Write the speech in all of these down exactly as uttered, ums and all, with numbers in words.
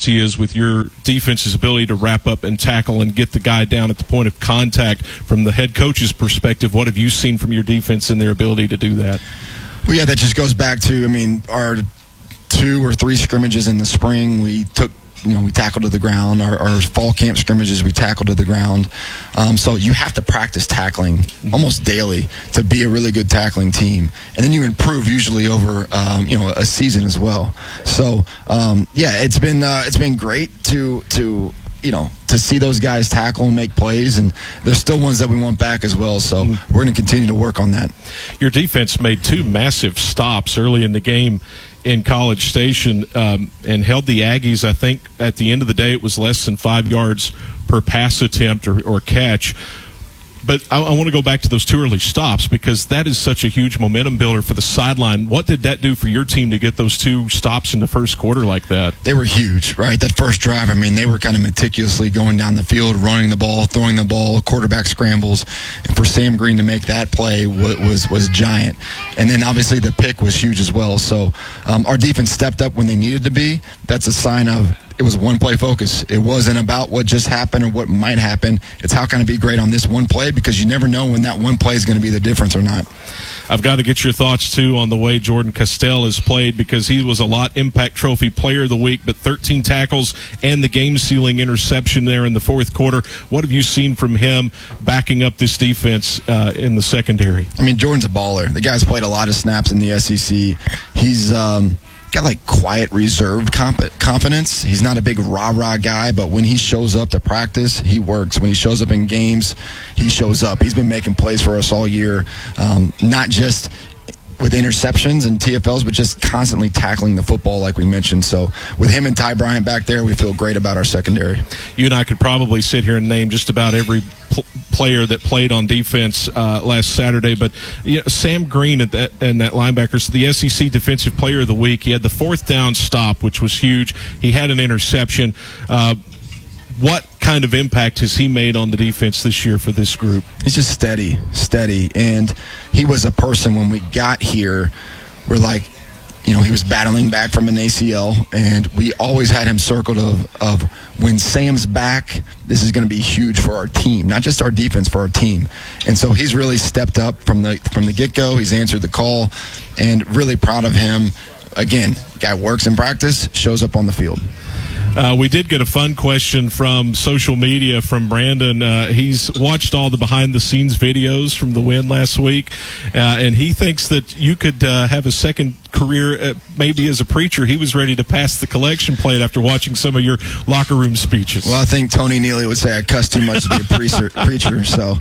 he is with your defense's ability to wrap up and tackle and get the guy down at the point of contact. From the head coach's perspective, what have you seen from your defense and their ability to do that? Well, yeah, that just goes back to, I mean, our two or three scrimmages in the spring, we took, you know, we tackled to the ground. Our, our fall camp scrimmages, we tackled to the ground. Um, so you have to practice tackling almost daily to be a really good tackling team. And then you improve usually over, um, you know, a season as well. So, um, yeah, it's been uh, it's been great to to you know, to see those guys tackle and make plays, and there's still ones that we want back as well, so we're going to continue to work on that. Your defense made two massive stops early in the game in College Station um, and held the Aggies. I think at the end of the day it was less than five yards per pass attempt or, or catch. But I, I want to go back to those two early stops because that is such a huge momentum builder for the sideline. What did that do for your team to get those two stops in the first quarter like that? They were huge, right? That first drive, I mean, they were kind of meticulously going down the field, running the ball, throwing the ball, quarterback scrambles. And for Sam Green to make that play was was, was giant. And then obviously the pick was huge as well. So um, our defense stepped up when they needed to be. That's a sign of it was one play focus. It wasn't about what just happened or what might happen. It's how can I be great on this one play, because you never know when that one play is going to be the difference or not. I've got to get your thoughts, too, on the way Jordan Castell has played, because he was a lot Impact Trophy Player of the Week, but thirteen tackles and the game-sealing interception there in the fourth quarter. What have you seen from him backing up this defense uh, in the secondary? I mean, Jordan's a baller. The guy's played a lot of snaps in the S E C. He's um, got, like, quiet, reserved comp- confidence. He's not a big rah-rah guy, but when he shows up to practice, he works. When he shows up in games, he shows up. He's been making plays for us all year, um, not just with interceptions and T F Ls, but just constantly tackling the football like we mentioned. So with him and Ty Bryant back there, we feel great about our secondary. You and I could probably sit here and name just about every pl- player that played on defense uh, last Saturday, but you know, Sam Green at that, and that linebacker, so the S E C Defensive Player of the Week. He had the fourth down stop, which was huge. He had an interception. Uh, what kind of impact has he made on the defense this year for this group? He's just steady, steady. And he was a person when we got here, we're like, you know, he was battling back from an A C L, and we always had him circled of, of when Sam's back, this is going to be huge for our team, not just our defense, for our team. And so he's really stepped up from the from the get-go. He's answered the call, and really proud of him. Again, guy works in practice, shows up on the field. Uh, we did get a fun question from social media from Brandon. Uh, he's watched all the behind-the-scenes videos from the win last week, uh, and he thinks that you could uh, have a second career uh, maybe as a preacher. He was ready to pass the collection plate after watching some of your locker room speeches. Well, I think Tony Neely would say I cuss too much to be a preacher. preacher so,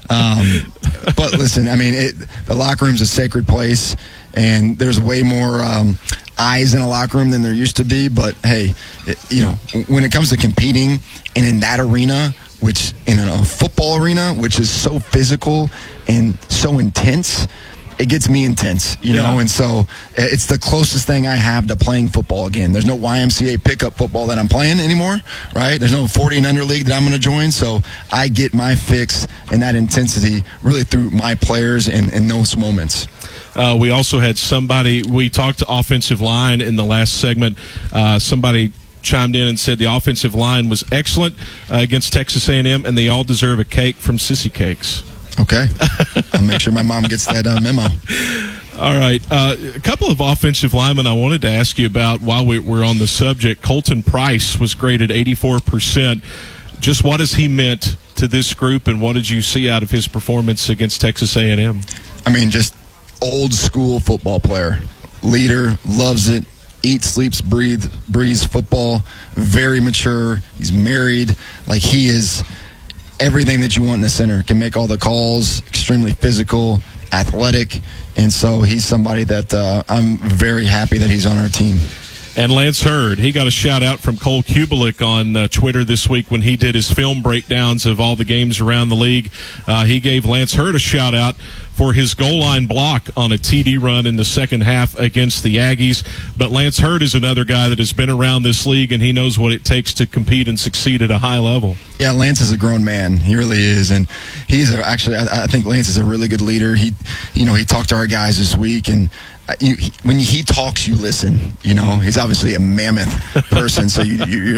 um, but listen, I mean, it, the locker room's a sacred place, and there's way more um, eyes in a locker room than there used to be. But hey, it, you know, when it comes to competing and in that arena, which in a football arena, which is so physical and so intense, it gets me intense, you know, yeah. and so it's the closest thing I have to playing football again. There's no Y M C A pickup football that I'm playing anymore, right? There's no forty and under league that I'm going to join, so I get my fix and that intensity really through my players and, and those moments. Uh, we also had somebody, we talked to offensive line in the last segment. Uh, somebody chimed in and said the offensive line was excellent uh, against Texas A and M, and they all deserve a cake from Sissy Cakes. Okay. I'll make sure my mom gets that uh, memo. All right. Uh, a couple of offensive linemen I wanted to ask you about while we, we're on the subject. Colton Price was graded eighty-four percent. Just what has he meant to this group, and what did you see out of his performance against Texas A and M? I mean, just old school football player. Leader, loves it, eats, sleeps, breathes, breathes football, very mature. He's married. Like, he is everything that you want in the center. Can make all the calls, extremely physical, athletic, and so he's somebody that uh, I'm very happy that he's on our team. And Lance Hurd, he got a shout-out from Cole Kubelik on uh, Twitter this week when he did his film breakdowns of all the games around the league. Uh, he gave Lance Hurd a shout-out for his goal line block on a T D run in the second half against the Aggies. But Lance Hurd is another guy that has been around this league, and he knows what it takes to compete and succeed at a high level. Yeah, Lance is a grown man. He really is, and he's a, actually. I, I think Lance is a really good leader. He, you know, he talked to our guys this week, and uh, you, he, when he talks, you listen. You know, he's obviously a mammoth person, so you, you